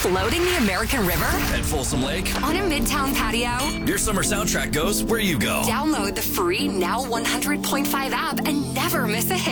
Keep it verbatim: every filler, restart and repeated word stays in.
Floating the American River? At Folsom Lake? On a Midtown patio? Your summer soundtrack goes where you go. Download the free Now one hundred point five app and never miss a hit.